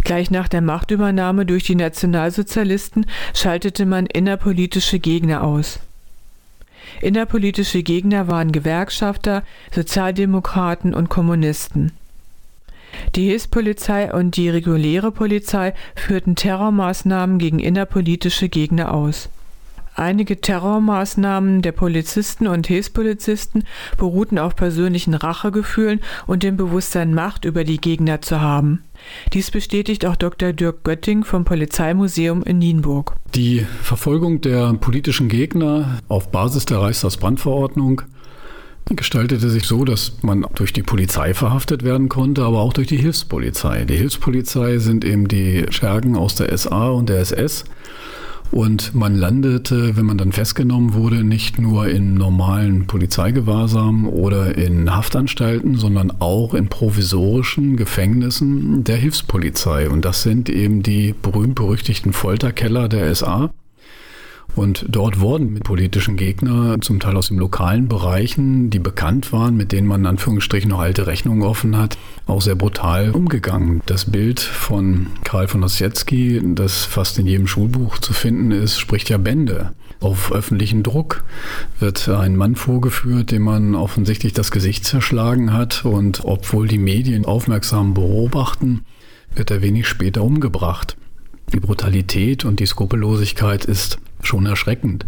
Gleich nach der Machtübernahme durch die Nationalsozialisten schaltete man innerpolitische Gegner aus. Innerpolitische Gegner waren Gewerkschafter, Sozialdemokraten und Kommunisten. Die Hilfspolizei und die reguläre Polizei führten Terrormaßnahmen gegen innerpolitische Gegner aus. Einige Terrormaßnahmen der Polizisten und Hilfspolizisten beruhten auf persönlichen Rachegefühlen und dem Bewusstsein, Macht über die Gegner zu haben. Dies bestätigt auch Dr. Dirk Götting vom Polizeimuseum in Nienburg. Die Verfolgung der politischen Gegner auf Basis der Reichstagsbrandverordnung gestaltete sich so, dass man durch die Polizei verhaftet werden konnte, aber auch durch die Hilfspolizei. Die Hilfspolizei sind eben die Schergen aus der SA und der SS. Und man landete, wenn man dann festgenommen wurde, nicht nur in normalen Polizeigewahrsam oder in Haftanstalten, sondern auch in provisorischen Gefängnissen der Hilfspolizei. Und das sind eben die berühmt-berüchtigten Folterkeller der SA. Und dort wurden mit politischen Gegnern, zum Teil aus den lokalen Bereichen, die bekannt waren, mit denen man in Anführungsstrichen noch alte Rechnungen offen hat, auch sehr brutal umgegangen. Das Bild von Karl von Ossietzky, das fast in jedem Schulbuch zu finden ist, spricht ja Bände. Auf öffentlichen Druck wird ein Mann vorgeführt, dem man offensichtlich das Gesicht zerschlagen hat. Und obwohl die Medien aufmerksam beobachten, wird er wenig später umgebracht. Die Brutalität und die Skrupellosigkeit ist schon erschreckend.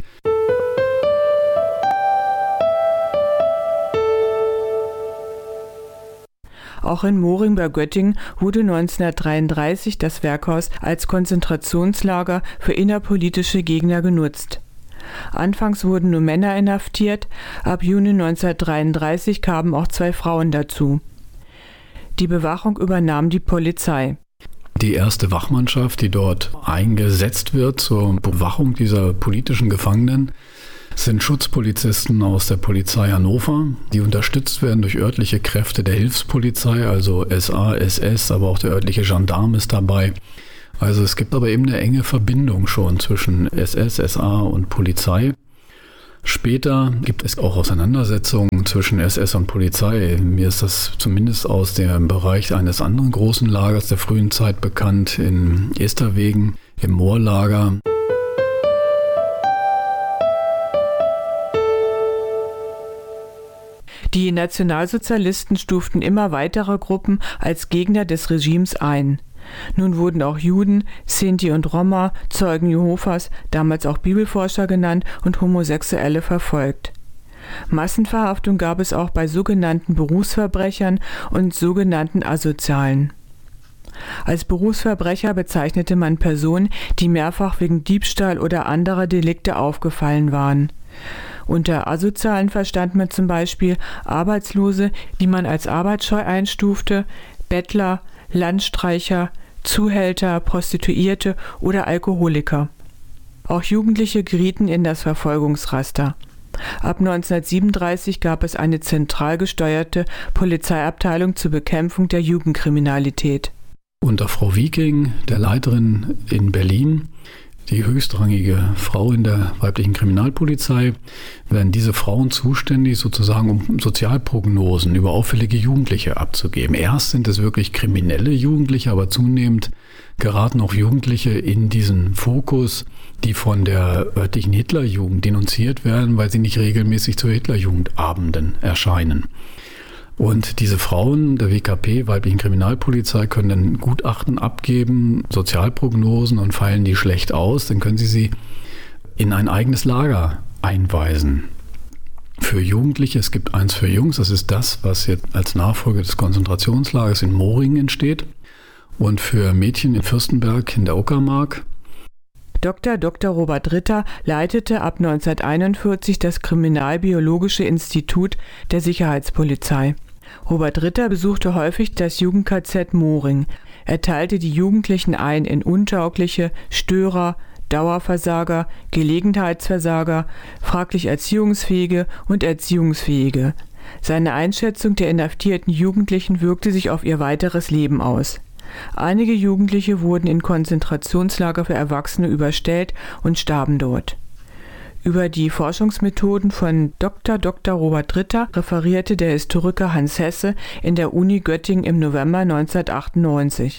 Auch in Moring bei Göttingen wurde 1933 das Werkhaus als Konzentrationslager für innerpolitische Gegner genutzt. Anfangs wurden nur Männer inhaftiert, ab Juni 1933 kamen auch 2 Frauen dazu. Die Bewachung übernahm die Polizei. Die erste Wachmannschaft, die dort eingesetzt wird zur Bewachung dieser politischen Gefangenen, sind Schutzpolizisten aus der Polizei Hannover, die unterstützt werden durch örtliche Kräfte der Hilfspolizei, also SA, SS, aber auch der örtliche Gendarm ist dabei. Also es gibt aber eben eine enge Verbindung schon zwischen SS, SA und Polizei. Später gibt es auch Auseinandersetzungen zwischen SS und Polizei. Mir ist das zumindest aus dem Bereich eines anderen großen Lagers der frühen Zeit bekannt, in Esterwegen, im Moorlager. Die Nationalsozialisten stuften immer weitere Gruppen als Gegner des Regimes ein. Nun wurden auch Juden, Sinti und Roma, Zeugen Jehovas, damals auch Bibelforscher genannt, und Homosexuelle verfolgt. Massenverhaftung gab es auch bei sogenannten Berufsverbrechern und sogenannten Asozialen. Als Berufsverbrecher bezeichnete man Personen, die mehrfach wegen Diebstahl oder anderer Delikte aufgefallen waren. Unter Asozialen verstand man zum Beispiel Arbeitslose, die man als arbeitsscheu einstufte, Bettler, Landstreicher, Zuhälter, Prostituierte oder Alkoholiker. Auch Jugendliche gerieten in das Verfolgungsraster. Ab 1937 gab es eine zentral gesteuerte Polizeiabteilung zur Bekämpfung der Jugendkriminalität. Unter Frau Wieking, der Leiterin in Berlin, die höchstrangige Frau in der weiblichen Kriminalpolizei, werden diese Frauen zuständig, sozusagen um Sozialprognosen über auffällige Jugendliche abzugeben. Erst sind es wirklich kriminelle Jugendliche, aber zunehmend geraten auch Jugendliche in diesen Fokus, die von der örtlichen Hitlerjugend denunziert werden, weil sie nicht regelmäßig zu Hitlerjugendabenden erscheinen. Und diese Frauen der WKP, weiblichen Kriminalpolizei, können dann Gutachten abgeben, Sozialprognosen, und fallen die schlecht aus, dann können sie in ein eigenes Lager einweisen. Für Jugendliche, es gibt eins für Jungs, das ist das, was jetzt als Nachfolge des Konzentrationslagers in Moringen entsteht. Und für Mädchen in Fürstenberg in der Uckermark. Dr. Robert Ritter leitete ab 1941 das Kriminalbiologische Institut der Sicherheitspolizei. Robert Ritter besuchte häufig das Jugend-KZ Moring. Er teilte die Jugendlichen ein in Untaugliche, Störer, Dauerversager, Gelegenheitsversager, fraglich Erziehungsfähige und Erziehungsfähige. Seine Einschätzung der inhaftierten Jugendlichen wirkte sich auf ihr weiteres Leben aus. Einige Jugendliche wurden in Konzentrationslager für Erwachsene überstellt und starben dort. Über die Forschungsmethoden von Dr. Robert Ritter referierte der Historiker Hans Hesse in der Uni Göttingen im November 1998.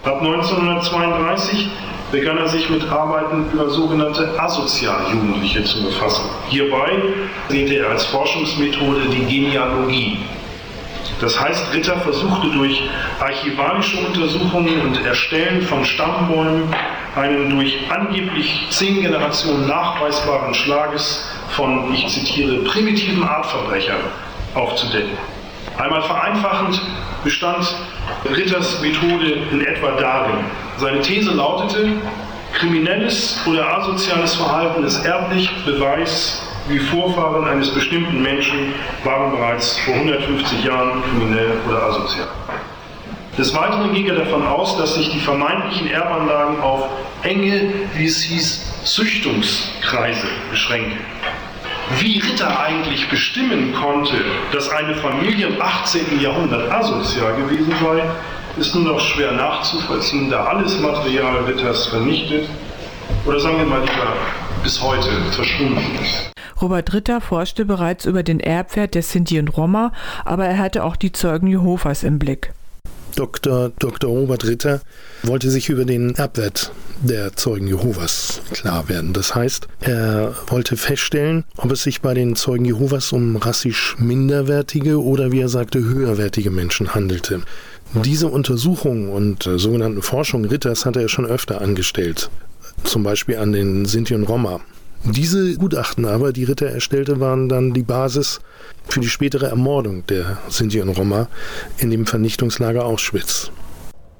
Ab 1932 begann er sich mit Arbeiten über sogenannte Asozialjugendliche zu befassen. Hierbei wählte er als Forschungsmethode die Genealogie. Das heißt, Ritter versuchte durch archivalische Untersuchungen und Erstellen von Stammbäumen einen durch angeblich 10 Generationen nachweisbaren Schlages von, ich zitiere, primitiven Artverbrechern aufzudecken. Einmal vereinfachend bestand Ritters Methode in etwa darin: Seine These lautete, kriminelles oder asoziales Verhalten ist erblich, Beweis, die Vorfahren eines bestimmten Menschen waren bereits vor 150 Jahren kriminell oder asozial. Des Weiteren ging er davon aus, dass sich die vermeintlichen Erbanlagen auf enge, wie es hieß, Züchtungskreise beschränken. Wie Ritter eigentlich bestimmen konnte, dass eine Familie im 18. Jahrhundert asozial gewesen sei, ist nun auch schwer nachzuvollziehen, da alles Material Ritters vernichtet oder sagen wir mal lieber bis heute verschwunden ist. Robert Ritter forschte bereits über den Erbwert der Sinti und Roma, aber er hatte auch die Zeugen Jehovas im Blick. Dr. Robert Ritter wollte sich über den Erbwert der Zeugen Jehovas klar werden. Das heißt, er wollte feststellen, ob es sich bei den Zeugen Jehovas um rassisch minderwertige oder, wie er sagte, höherwertige Menschen handelte. Diese Untersuchungen und sogenannten Forschungen Ritters hatte er schon öfter angestellt, zum Beispiel an den Sinti und Roma. Diese Gutachten aber, die Ritter erstellte, waren dann die Basis für die spätere Ermordung der Sinti und Roma in dem Vernichtungslager Auschwitz.